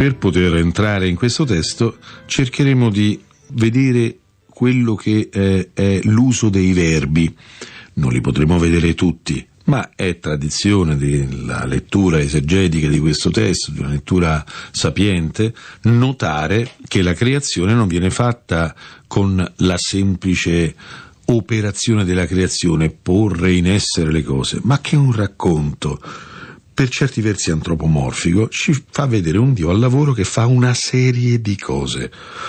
Per poter entrare in questo testo cercheremo di vedere quello che è l'uso dei verbi. Non li potremo vedere tutti, ma è tradizione della lettura esegetica di questo testo, di una lettura sapiente, notare che la creazione non viene fatta con la semplice operazione della creazione, porre in essere le cose, ma che un racconto per certi versi antropomorfico ci fa vedere un Dio al lavoro che fa una serie di cose.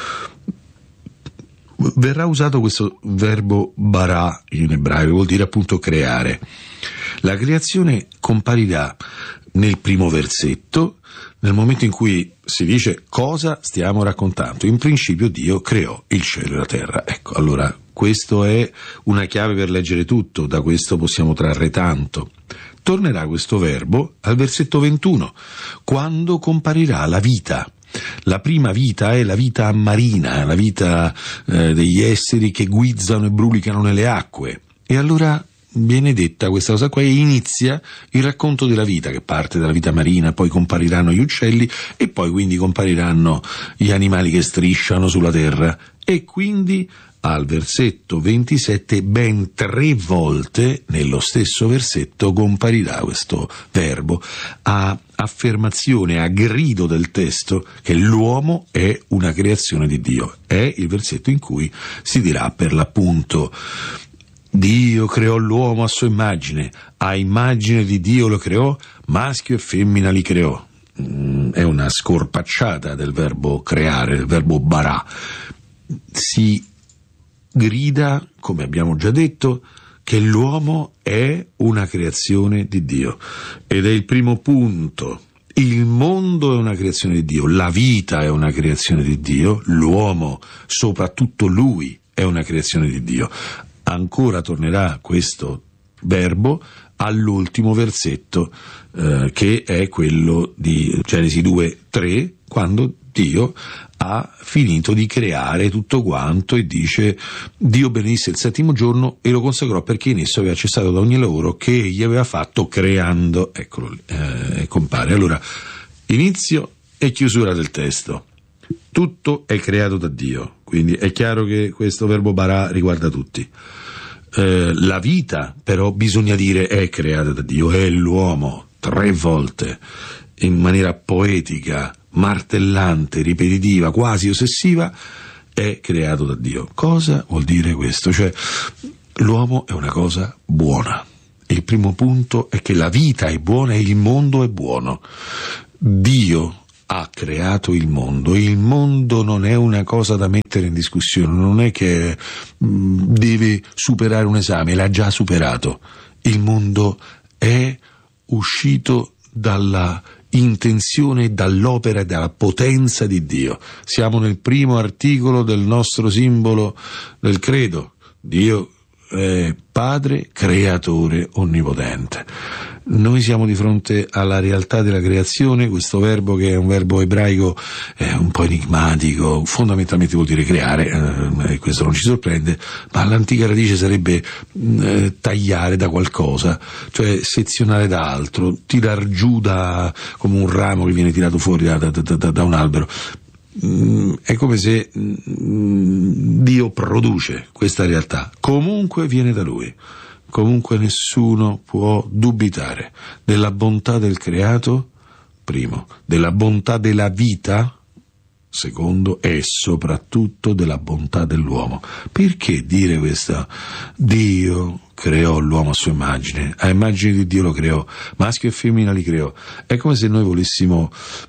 Verrà usato questo verbo bara in ebraico, vuol dire appunto creare. La creazione comparirà nel primo versetto, nel momento in cui si dice cosa stiamo raccontando. In principio Dio creò il cielo e la terra. Ecco, allora questo è una chiave per leggere tutto, da questo possiamo trarre tanto. Tornerà questo verbo al versetto 21, quando comparirà la vita. La prima vita è la vita marina, la vita degli esseri che guizzano e brulicano nelle acque. E allora viene detta questa cosa qua e inizia il racconto della vita, che parte dalla vita marina, poi compariranno gli uccelli e poi quindi compariranno gli animali che strisciano sulla terra. E quindi al versetto 27 ben 3 volte nello stesso versetto comparirà questo verbo a affermazione, a grido del testo che l'uomo è una creazione di Dio. È il versetto in cui si dirà per l'appunto: Dio creò l'uomo a sua immagine, a immagine di Dio lo creò, maschio e femmina li creò. È una scorpacciata del verbo creare, del verbo bara. Si grida, come abbiamo già detto, che l'uomo è una creazione di Dio. Ed è il primo punto. Il mondo è una creazione di Dio, la vita è una creazione di Dio, l'uomo, soprattutto lui, è una creazione di Dio. Ancora tornerà questo verbo all'ultimo versetto, che è quello di Genesi 2:3, quando Dio ha finito di creare tutto quanto e dice: Dio benedisse il settimo giorno e lo consacrò perché in esso aveva cessato da ogni lavoro che egli aveva fatto creando. Eccolo lì, compare. Allora, inizio e chiusura del testo. Tutto è creato da Dio, quindi è chiaro che questo verbo bara riguarda tutti. La vita, però, bisogna dire, è creata da Dio, è l'uomo, 3 volte, in maniera poetica, martellante, ripetitiva, quasi ossessiva, è creato da Dio. Cosa vuol dire questo? Cioè, l'uomo è una cosa buona. Il primo punto è che la vita è buona e il mondo è buono. Dio ha creato il mondo non è una cosa da mettere in discussione, non è che deve superare un esame, l'ha già superato. Il mondo è uscito dalla intenzione, dall'opera e dalla potenza di Dio. Siamo nel primo articolo del nostro simbolo del credo. Dio è Padre, Creatore, Onnipotente. Noi siamo di fronte alla realtà della creazione. Questo verbo, che è un verbo ebraico un po' enigmatico, fondamentalmente vuol dire creare, questo non ci sorprende, ma l'antica radice sarebbe tagliare da qualcosa, cioè sezionare da altro, tirar giù come un ramo che viene tirato fuori da un albero. È come se Dio produce questa realtà, comunque viene da Lui. Comunque nessuno può dubitare della bontà del creato, primo, della bontà della vita, secondo, e soprattutto della bontà dell'uomo. Perché dire questo? Dio creò l'uomo a sua immagine, a immagine di Dio lo creò, maschio e femmina li creò. È come se noi volessimo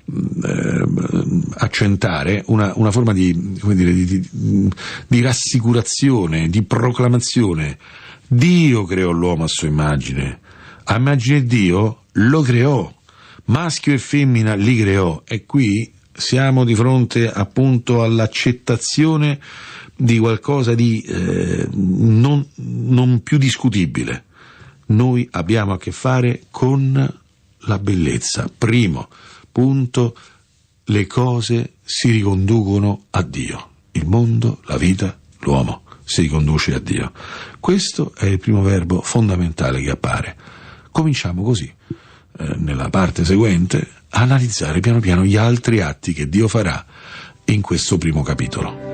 accentare una forma di rassicurazione, di proclamazione. Dio creò l'uomo a sua immagine, a immagine di Dio lo creò, maschio e femmina li creò. E qui siamo di fronte appunto all'accettazione di qualcosa di non più discutibile. Noi abbiamo a che fare con la bellezza. Primo punto, le cose si riconducono a Dio. Il mondo, la vita, l'uomo si riconduce a Dio. Questo è il primo verbo fondamentale che appare. Cominciamo così. Nella parte seguente analizzare piano piano gli altri atti che Dio farà in questo primo capitolo.